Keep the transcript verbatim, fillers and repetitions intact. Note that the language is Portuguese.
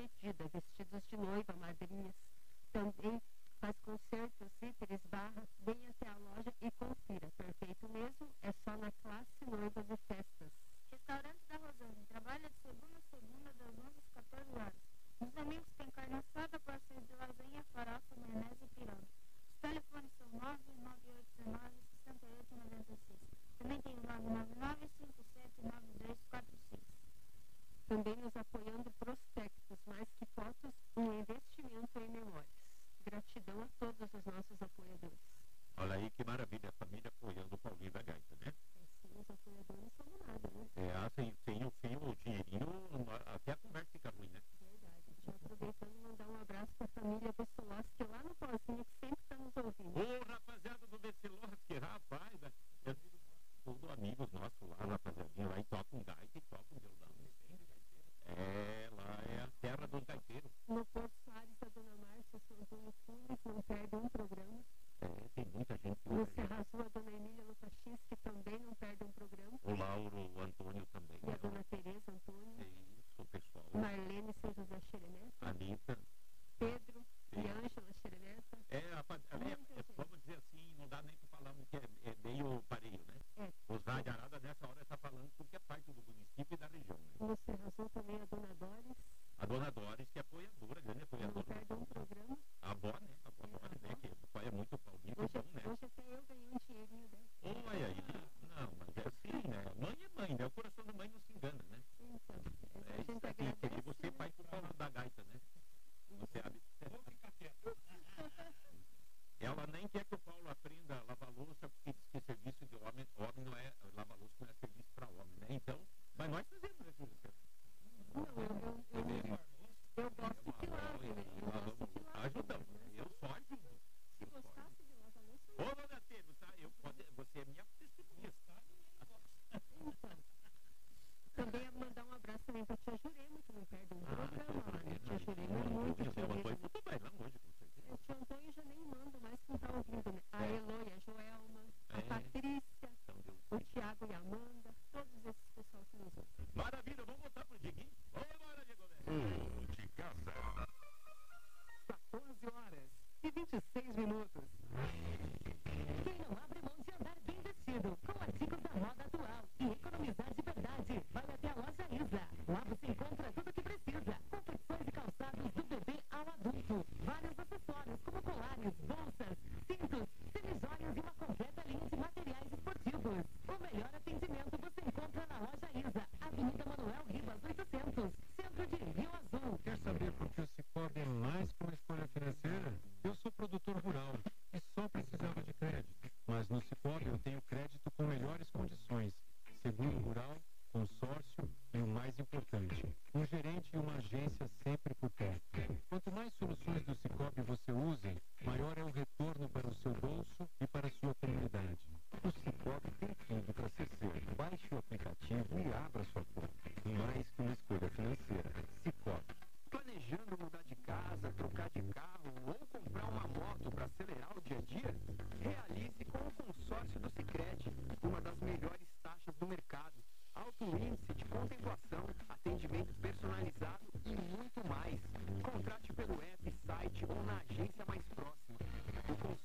medida, vestidos de noiva, madrinhas. Também faz concertos, zíperes, barras, venha até a loja e confira. Perfeito mesmo, é só na Classe Noivas e Festas. Restaurante da Rosane, trabalha de segunda a segunda, das onze às quatorze horas. Nos domingos tem carne assada, porções de lasanha, farofa, maionese e pirão. Os telefones são nove nove oito um nove, seis oito nove seis. Também tem o nove nove nove, cinco sete nove dois quatro seis. Também nos apoiando prospectos, mais que fotos, um investimento em memórias. Gratidão a todos os nossos apoiadores. Olha aí que maravilha, a família apoiando o Paulinho da Gaita, né? Assim, os apoiadores são nada, né? É, assim, sem o fim, o dinheirinho, até a conversa fica ruim, né? Verdade. Já aproveitando e mandar um abraço para a família Bessolowski lá no Pozinho, que sempre está nos ouvindo. Ô, rapaziada do Bessolowski, rapaz, eu digo, todos amigos nossos lá, rapaziadinha, lá e tocam gaita e tocam violão. É, lá é a terra dos gaiteiros. No Porto Soares, a Dona Márcia, São Antônio Funes, não perde um programa. É, tem muita gente que No Serra Azul, a Dona Emília Lutachis, que também não perde um programa. O Lauro, o Antônio também. E a Dona Tereza Antônio. É isso, pessoal. Marlene São José Xeremeta. Anitta. Pedro Sim. e Ângela Xeremeta. É, a, a, é, vamos dizer assim, não dá nem para falar que é, é meio pareio, né? É. Os Radiarada nessa hora está falando porque é parte do município e da região, né? No Serra Azul também a Dona Doris. A Dona Doris, que é apoiadora, grande apoiadora. Não perde um programa. A avó, né? A avó é, Doris, né? Que apoia muito o Paulinho, hoje, bom, né? Hoje até eu ganhei um dinheirinho dela. Olha aí. Não, mas é assim, né? Mãe é mãe, né? O coração da mãe não se engana, né? Então, é isso aqui, queria você pai pro Paulo da Gaita, né? Você sabe? Ela nem quer que o Paulo aprenda a lavar louça, porque diz que serviço de homem, homem não é, lavar louça não é serviço para homem, né? Então, mas nós fazemos, né, Júlio? Não, eu, eu, eu, eu gosto de lavar, né? Eu gosto de lavar. Ajudamos, eu só ajudo. Se gostasse de lavar louça... Ô, Dona Tênis, tá? Eu pode, você é minha testemunha, tá? Então, também é mandar um abraço também para a Tia Jurema, que não perde um programa lá, né? Tia Jurema é muito querida. Ela foi muito bem lá hoje, com certeza. O Tio Antônio já nem manda mais quem tá ouvindo, né? A Eloy, a Joelma, a Patrícia, o Tiago e a Amanda, todos esses pessoal que nos ouvem. Maravilha, vamos voltar pro Diguinho? Vamos embora, Diego Neto. O de casa. quatorze horas e vinte e seis minutos. Quem não abre mão de andar bem vestido, com artigos da moda atual e economizar de verdade, vai até a loja Isa. Lá você encontra tudo o que precisa. Confecções e calçados do bebê ao adulto. Vários acessórios como colares, bolsas, cintos, semijoias e uma completa linha de materiais esportivos. O melhor atendimento você encontra na loja Isa, Avenida Manuel Ribas oitocentos, centro de Rio Azul. Quer saber por que o Cicobi é mais que uma escolha financeira? Eu sou produtor rural e só precisava de crédito. Mas no Cicobi eu tenho crédito com melhores condições. Seguro rural, consórcio e o mais importante, um gerente e uma agência sempre por perto. Quanto mais soluções do Cicobi você usa, maior é o retorno para o seu bolso e para a sua comunidade. O Cicobi tem tudo para ser seu. Baixe o aplicativo e abra sua